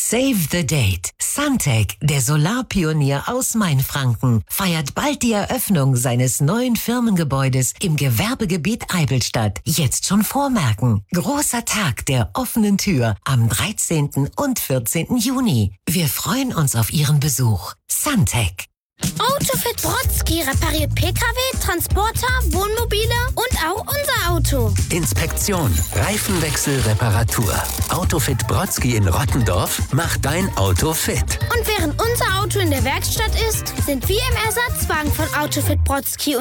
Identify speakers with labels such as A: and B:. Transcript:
A: Save the date. Suntech, der Solarpionier aus Mainfranken, feiert bald die Eröffnung seines neuen Firmengebäudes im Gewerbegebiet Eibelstadt. Jetzt schon vormerken. Großer Tag der offenen Tür am 13. und 14. Juni. Wir freuen uns auf Ihren Besuch. Suntech.
B: Autofit Brodsky repariert Pkw, Transporter, Wohnmobile und auch unser Auto.
C: Inspektion, Reifenwechsel, Reparatur. Autofit Brodsky in Rottendorf macht dein Auto fit.
B: Und während unser Auto in der Werkstatt ist, sind wir im Ersatzwagen von Autofit Brodsky